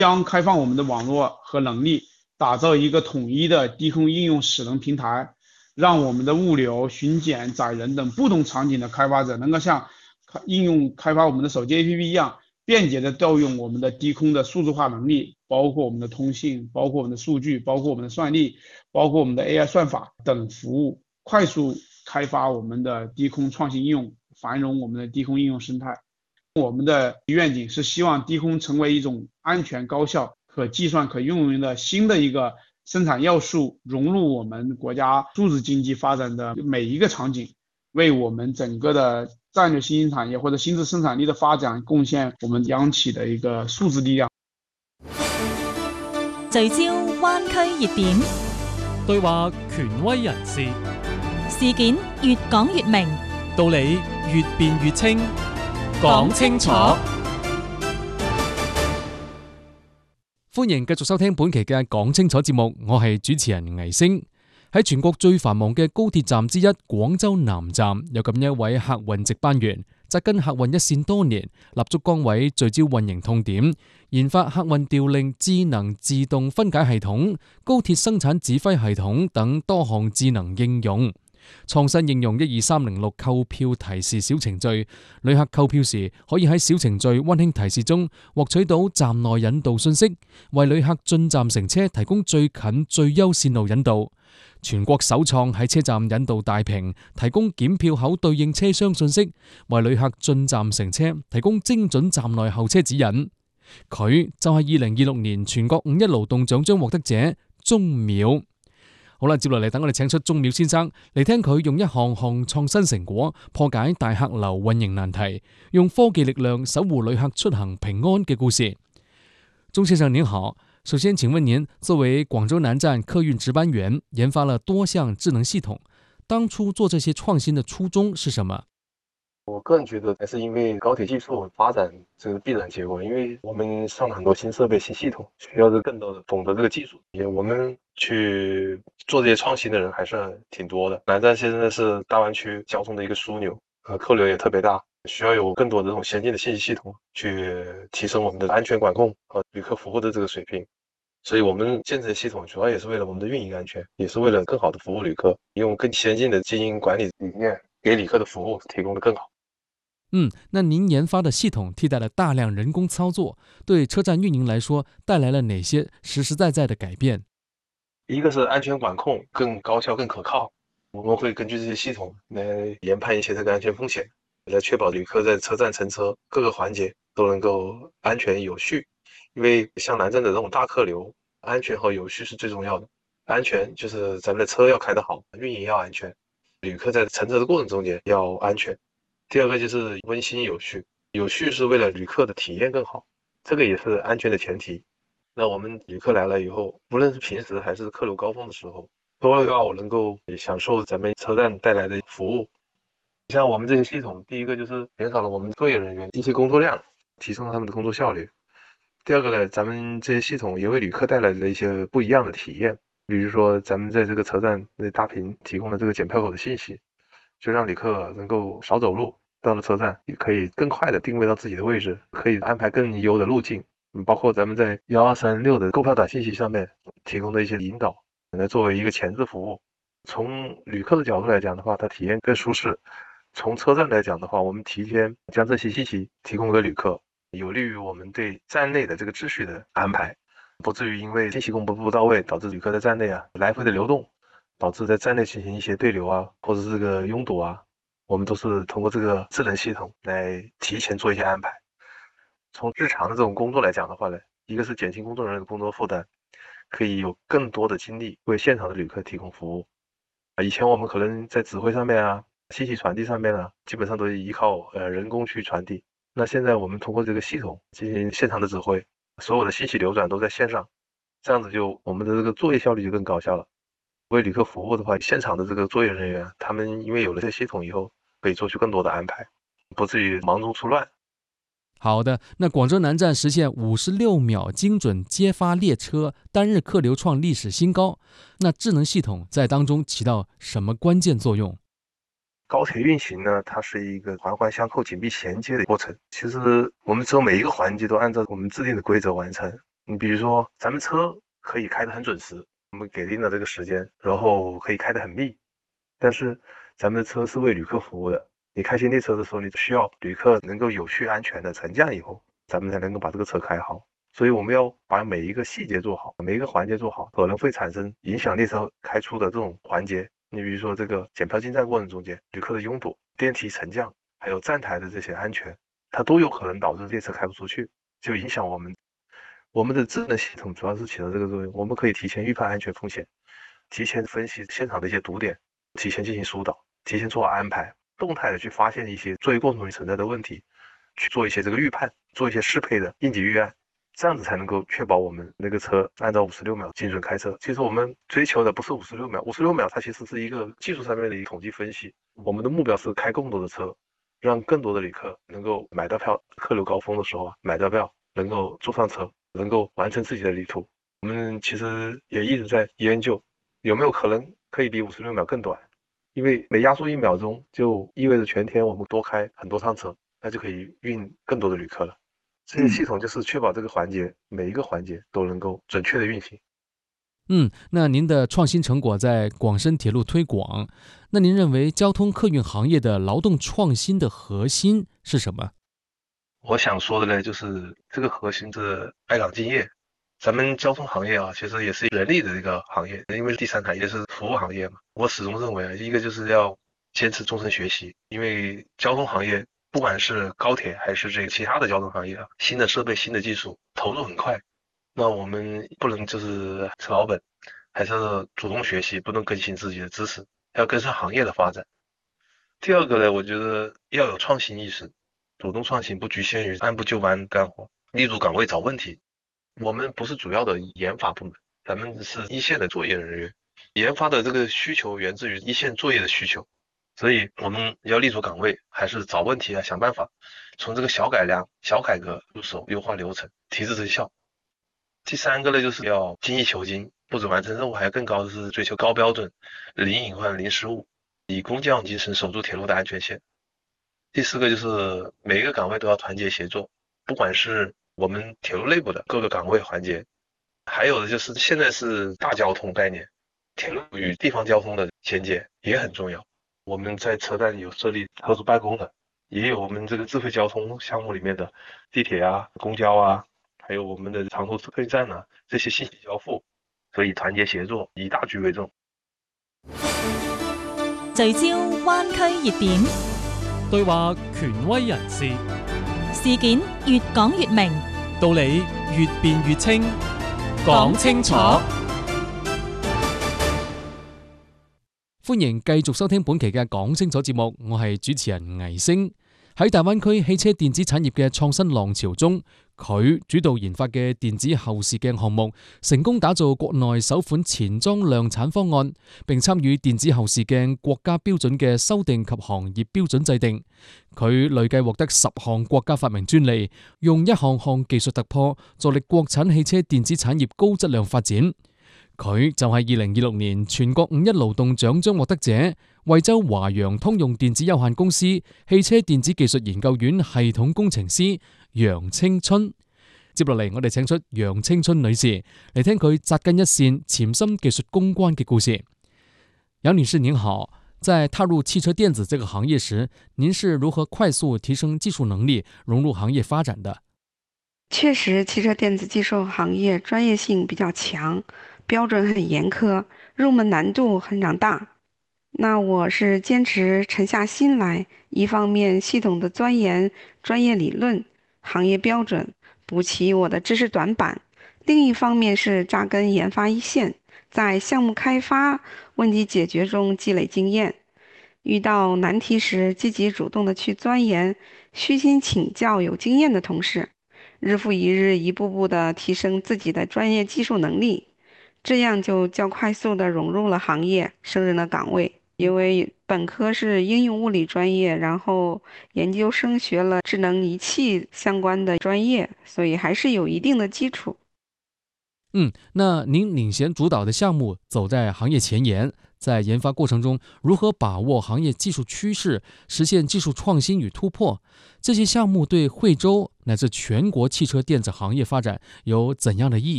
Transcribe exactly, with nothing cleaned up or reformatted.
将开放我们的网络和能力，打造一个统一的低空应用使能平台，让我们的物流、巡检、载人等不同场景的开发者能够像应用开发我们的手机 A P P 一样，便捷的调用我们的低空的数字化能力，包括我们的通信，包括我们的数据，包括我们的算力，包括我们的 A I 算法等服务，快速开发我们的低空创新应用，繁荣我们的低空应用生态。我们的愿景是希望低空成为一种安全、高效、可计算、可运用的新的一个生产要素，融入我们国家数字经济发展的每一个场景，为我们整个的战略新兴产业或者新质生产力的发展贡献我们央企的一个数字力量。 聚焦灣區熱點， 對話權威人士， 事件越講越明， 道理越辯越清。講清楚。歡迎繼續收聽本期嘅講清楚節目，我係主持人倪星。喺全國最繁忙嘅高鐵站之一廣州南站，有咁一位客運值班員，紮根客運一線多年，立足崗位，聚焦運營痛點，研發客運調令智能自動分解系統、高鐵生產指揮系統等多項智能應用。創新應用一二三零六購票提示小程序，旅客購票時可以喺小程序溫馨提示中獲取到站內引導信息，為旅客進站乘車提供最近最優線路引導。全國首創喺車站引導大屏提供檢票口對應車廂信息，為旅客進站乘車提供精準站內候車指引。佢就係二零二六年全國五一勞動獎章獲得者鐘淼。好啦，接落嚟等我哋請出鐘淼先生嚟聽佢用一項項創新成果破解大客流運營難題，用科技力量守護旅客出行平安嘅故事。鐘先生您好，首先請問您作為廣州南站客運值班員，研發了多項智能系統，當初做這些創新的初衷是什麼？ 我個人覺得還是因為高鐵技術發展這個必然結果，因為我們上了很多新設備、新系統，需要更多的懂得這個技術。也我們去做這些創新的人還是挺多的。南站現在是大灣區交通的一個樞紐，呃，客流也特別大，需要有更多的這種先進的信息系統去提升我們的安全管控和旅客服務的這個水平。所以我們建這些系統主要也是為了我們的運營安全，也是為了更好的服務旅客，用更先進的經營管理理念給旅客的服務提供得更好。 嗯，那您研發的系統替代了大量人工操作，對車站運營來說帶來了哪些實實在在的改變？ 一個是安全管控更高效、更可靠，我們會根據這些系統來研判一些這個安全風險，來確保旅客在車站乘車各個環節都能夠安全有序。因為像南站的這種大客流，安全和有序是最重要的。安全就是咱們的車要開得好，運營要安全，旅客在乘車的過程中間要安全。第二個就是溫馨有序，有序是為了旅客的體驗更好，這個也是安全的前提。那我們旅客來了以後，無論是平時還是客流高峰的時候，都要能夠享受咱們車站帶來的服務。像我們這些系統，第一個就是減少了我們作業人員一些工作量，提升了他們的工作效率。第二個呢，咱們這些系統也為旅客帶來了一些不一樣的體驗，比如說咱們在這個車站的大屏提供了這個檢票口的信息，就讓旅客能夠少走路，到了車站也可以更快的定位到自己的位置，可以安排更優的路徑。包括咱們在一二三六的購票短信息上面提供的一些引導，來作為一個前置服務。從旅客的角度來講的話，它體驗更舒適。從車站來講的話，我們提前將這些信息提供給旅客，有利於我們對站內的這個秩序的安排，不至於因為信息公布不到位，導致旅客在站內啊來回的流動，導致在站內進行一些對流啊，或者是這個擁堵啊。我們都是通過這個智能系統來提前做一些安排。從日常的這種工作來講的話呢，一個是減輕工作人員的工作負擔，可以有更多的精力為現場的旅客提供服務。以前我們可能在指揮上面啊，信息傳遞上面啊，基本上都依靠呃人工去傳遞。那現在我們通過這個系統進行現場的指揮，所有的信息流轉都在線上，這樣子就我們的這個作業效率就更高效了。為旅客服務的話，現場的這個作業人員，他們因為有了這個系統以後，可以做出更多的安排，不至於忙中出亂。 好的，那廣州南站實現五十六秒精準接發列車，單日客流創歷史新高。那智能系統在當中起到什麼關鍵作用？ 高鐵運行呢，它是一個環環相扣、緊密銜接的過程。其實我們只有每一個環節都按照我們制定的規則完成， 你比如说咱们车可以开得很准时，我们给定了这个时间，然后可以开得很密，但是咱们的车是为旅客服务的，你开行列车的时候，你需要旅客能够有序安全的乘降以后，咱们才能够把这个车开好。所以我们要把每一个细节做好，每一个环节做好，可能会产生影响列车开出的这种环节。你比如说这个检票进站过程中间，旅客的拥堵、电梯沉降，还有站台的这些安全，它都有可能导致列车开不出去，就影响我们。我们的智能系统主要是起到这个作用，我们可以提前预判安全风险，提前分析现场的一些堵点，提前进行疏导，提前做好安排，动态的去发现一些作业过程中存在的问题，去做一些这个预判，做一些适配的应急预案，这样子才能够确保我们那个车按照五十六秒精准开车。其实我们追求的不是五十六秒，五十六秒它其实是一个技术上面的一个统计分析，我们的目标是开更多的车，让更多的旅客能够买到票，客流高峰的时候啊买到票，能够坐上车，能够完成自己的旅途。我们其实也一直在研究有没有可能可以比五十六秒更短，因为每压缩一秒钟就意味着全天我们多开很多趟车，那就可以运更多的旅客了。这些系统就是确保这个环节、嗯、每一个环节都能够准确的运行。 嗯，那您的创新成果在广深铁路推广，那您认为交通客运行业的劳动创新的核心是什么？ 我想说的呢，就是这个核心是爱岗敬业。咱们交通行业啊，其实也是人力的一个行业，因为第三产业是服务行业嘛。我始终认为啊，一个就是要坚持终身学习，因为交通行业不管是高铁还是这个其他的交通行业啊，新的设备、新的技术投入很快，那我们不能就是吃老本，还是主动学习，不能更新自己的知识，要跟上行业的发展。第二个呢，我觉得要有创新意识，主动创新，不局限于按部就班干活，立足岗位找问题。我们不是主要的研发部门，咱们是一线的作业人员，研发的这个需求源自于一线作业的需求，所以我们要立足岗位，还是找问题啊，想办法，从这个小改良、小改革入手，优化流程，提质增效。第三个呢，就是要精益求精，不止完成任务，还要更高的是追求高标准，零隐患、零失误，以工匠精神守住铁路的安全线。第四个就是每一个岗位都要团结协作，不管是我们铁路内部的各个岗位环节，还有的就是现在是大交通概念，铁路与地方交通的衔接也很重要。我们在车站有设立特殊办公的，也有我们这个智慧交通项目里面的地铁啊、公交啊，还有我们的长途客运站啊，这些信息交付，所以团结协作，以大局为重。 聚焦灣區熱點， 對話權威人士， 事件越講越明， 道理越辯越清，講清楚。歡迎繼續收聽本期嘅講清楚節目，我係主持人倪星。喺大灣區汽車電子產業嘅創新浪潮中，佢主導研發嘅電子後視鏡項目，成功打造國內首款前裝量產方案，並參與電子後視鏡國家標準嘅修訂及行業標準制定。佢累計獲得十項國家發明專利，用一項項技術突破，助力國產汽車電子產業高質量發展。佢就係二零二六年全國五一勞動獎章獲得者，惠州華陽通用電子有限公司汽車電子技術研究院系統工程師楊青春。接落嚟，我哋請出楊青春女士嚟聽佢扎根一線潛心技術攻關嘅故事。楊女士您好，在踏入汽車電子這個行業時，您是如何快速提升技術能力，融入行業發展的？ 確實，汽車電子技術行業專業性比較強，標準很嚴苛，入門難度很長大。那我是堅持沉下心來，一方面系統的鑽研專業理論、行業標準，補齊我的知識短板；另一方面是扎根研發一線，在項目開發、問題解決中積累經驗。遇到難題時，積極主動的去鑽研，虛心請教有經驗的同事，日復一日，一步步的提升自己的專業技術能力，這樣就較快速的融入了行業，勝任了崗位。因為本科是應用物理專業，然後研究生學了智能儀器相關的專業，所以還是有一定的基礎。 嗯，那您領銜主導的項目走在行業前沿，在研發過程中如何把握行業技術趨勢，實現技術創新與突破？這些項目對惠州乃至全国汽车电子行业发展有怎样的意义？